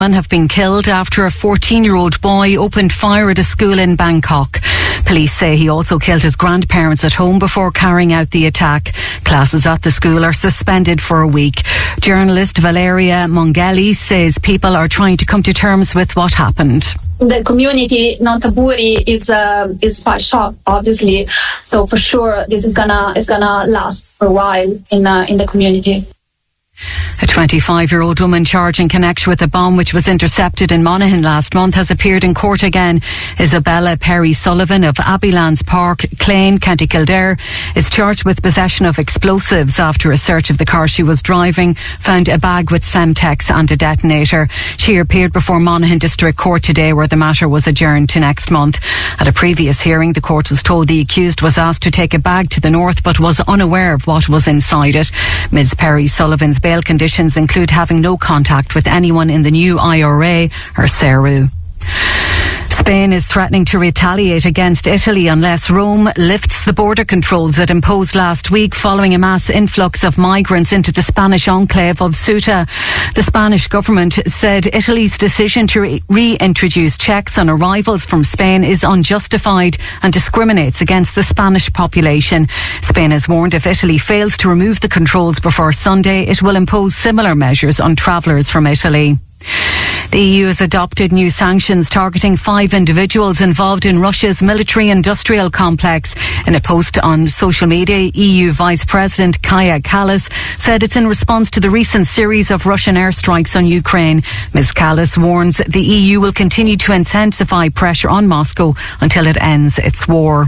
have been killed after a 14-year-old boy opened fire at a school in Bangkok. Police say he also killed his grandparents at home before carrying out the attack. Classes at the school are suspended for a week. Journalist Valeria Mongeli says people are trying to come to terms with what happened. The community, Nonthaburi, is quite shocked, obviously. So for sure, this is gonna last for a while in the community. A 25-year-old woman charged in connection with a bomb which was intercepted in Monaghan last month has appeared in court again. Isabella Perry Sullivan of Abbeylands Park, Clane, County Kildare, is charged with possession of explosives after a search of the car she was driving found a bag with Semtex and a detonator. She appeared before Monaghan District Court today, where the matter was adjourned to next month. At a previous hearing, the court was told the accused was asked to take a bag to the north but was unaware of what was inside it. Ms. Perry Sullivan's bail conditions include having no contact with anyone in the new IRA or CERU. Spain is threatening to retaliate against Italy unless Rome lifts the border controls it imposed last week following a mass influx of migrants into the Spanish enclave of Ceuta. The Spanish government said Italy's decision to reintroduce checks on arrivals from Spain is unjustified and discriminates against the Spanish population. Spain has warned if Italy fails to remove the controls before Sunday, it will impose similar measures on travellers from Italy. The EU has adopted new sanctions targeting 5 individuals involved in Russia's military-industrial complex. In a post on social media, EU Vice President Kaja Kallas said it's in response to the recent series of Russian airstrikes on Ukraine. Ms. Kallas warns the EU will continue to intensify pressure on Moscow until it ends its war.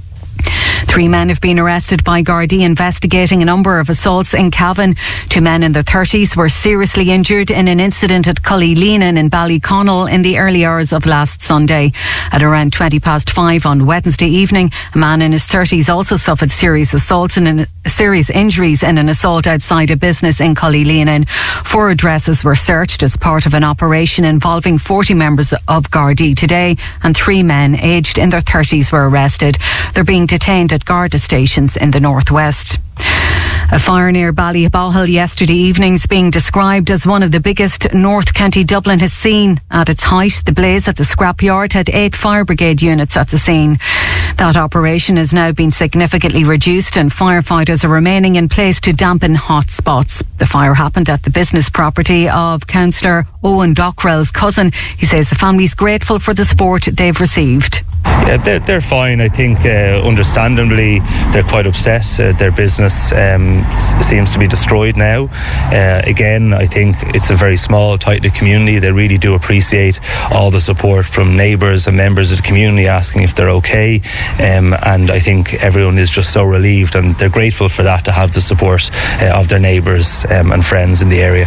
3 men have been arrested by Gardaí investigating a number of assaults in Cavan. 2 men in their 30s were seriously injured in an incident at Cullyleenan in Ballyconnell in the early hours of last Sunday. At around 5:20 on Wednesday evening, a man in his 30s also suffered serious injuries in an assault outside a business in Cullyleenan. 4 addresses were searched as part of an operation involving 40 members of Gardaí today, and 3 men aged in their 30s were arrested. They're being detained at Garda stations in the northwest. A fire near Ballyboghil yesterday evening is being described as one of the biggest North County Dublin has seen. At its height, the blaze at the scrapyard had 8 fire brigade units at the scene. That operation has now been significantly reduced and firefighters are remaining in place to dampen hot spots. The fire happened at the business property of Councillor Owen Dockrell's cousin. He says the family's grateful for the support they've received. Yeah, they're fine. I think understandably they're quite upset. Their business seems to be destroyed now. Again, I think it's a very small, tight-knit community. They really do appreciate all the support from neighbours and members of the community asking if they're okay. And I think everyone is just so relieved, and they're grateful for that, to have the support of their neighbours and friends in the area.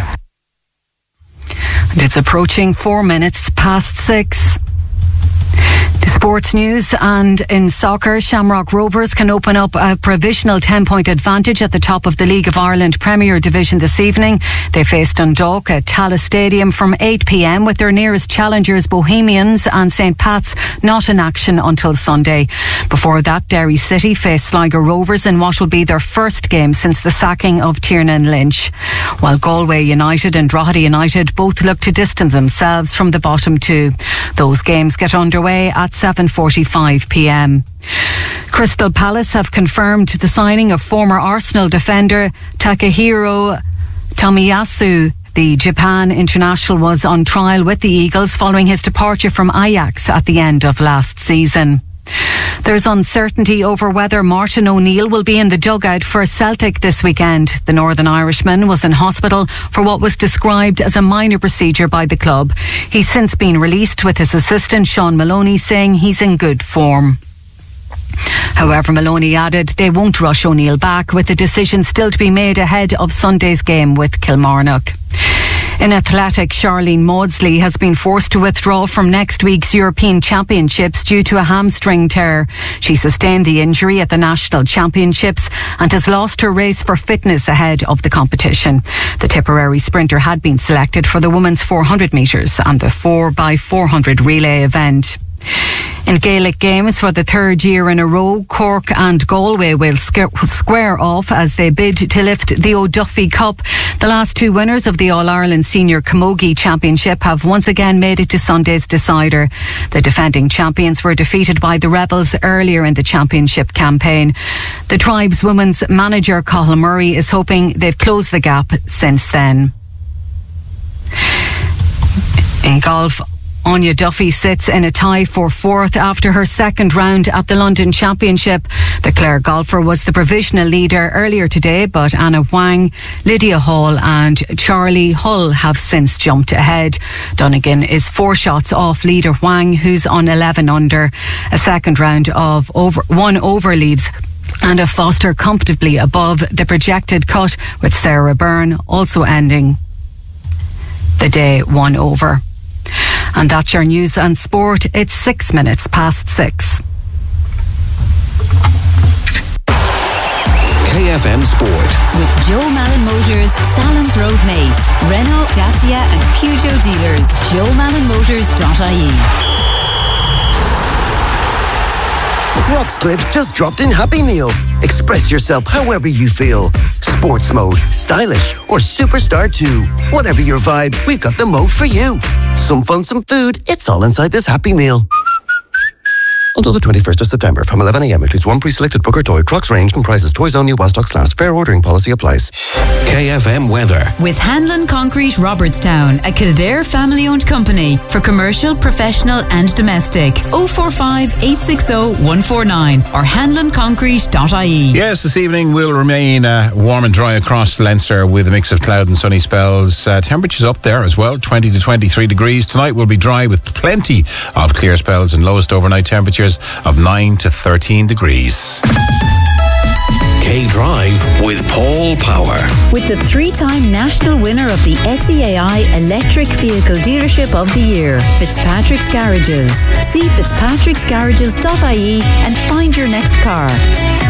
And it's approaching 6:04. To sports news, and in soccer, Shamrock Rovers can open up a provisional 10-point advantage at the top of the League of Ireland Premier Division this evening. They face Dundalk at Tallaght Stadium from 8 p.m, with their nearest challengers Bohemians and St. Pat's not in action until Sunday. Before that, Derry City face Sligo Rovers in what will be their first game since the sacking of Tiernan Lynch, while Galway United and Drogheda United both look to distance themselves from the bottom 2. Those games get underway at 7:45 p.m. Crystal Palace have confirmed the signing of former Arsenal defender Takahiro Tomiyasu. The Japan international was on trial with the Eagles following his departure from Ajax at the end of last season. There's uncertainty over whether Martin O'Neill will be in the dugout for Celtic this weekend. The Northern Irishman was in hospital for what was described as a minor procedure by the club. He's since been released, with his assistant Sean Maloney saying he's in good form. However, Maloney added they won't rush O'Neill back, with the decision still to be made ahead of Sunday's game with Kilmarnock. In athletics, Charlene Maudsley has been forced to withdraw from next week's European Championships due to a hamstring tear. She sustained the injury at the National Championships and has lost her race for fitness ahead of the competition. The Tipperary sprinter had been selected for the women's 400 metres and the 4x400 relay event. In Gaelic games for the third year in a row, Cork and Galway will square off as they bid to lift the O'Duffy Cup. The last two winners of the All-Ireland Senior Camogie Championship have once again made it to Sunday's decider. The defending champions were defeated by the Rebels earlier in the championship campaign. The Tribes women's manager Cathal Murray is hoping they've closed the gap since then. In golf, Anya Duffy sits in a tie for fourth after her second round at the London Championship. The Clare golfer was the provisional leader earlier today, but Anna Wang, Lydia Hall and Charlie Hull have since jumped ahead. Donegan is 4 shots off leader Wang, who's on 11 under. A second round of 1 over leaves Anna Foster comfortably above the projected cut, with Sarah Byrne also ending the day 1 over. And that's your news and sport. It's 6 minutes past 6. KFM Sport. With Joe Malin Motors, Salons Road Naas, Renault, Dacia and Peugeot dealers. JoeMalinMotors.ie. Crocs Clips just dropped in Happy Meal. Express yourself however you feel. Sports mode, stylish, or superstar too. Whatever your vibe, we've got the mode for you. Some fun, some food, it's all inside this Happy Meal. Until the 21st of September from 11 a.m. includes one pre-selected book or toy. Crocs range comprises toys only while stocks last. Fair ordering policy applies. KFM weather. With Hanlon Concrete Robertstown, a Kildare family-owned company for commercial, professional and domestic. 045 860 149 or hanlonconcrete.ie. Yes, this evening will remain warm and dry across Leinster with a mix of cloud and sunny spells. Temperatures up there as well, 20 to 23 degrees. Tonight will be dry with plenty of clear spells and lowest overnight temperatures of 9 to 13 degrees. K-Drive with Paul Power. With the 3-time national winner of the SEAI Electric Vehicle Dealership of the Year, Fitzpatrick's Garages. See fitzpatricksgarages.ie and find your next car.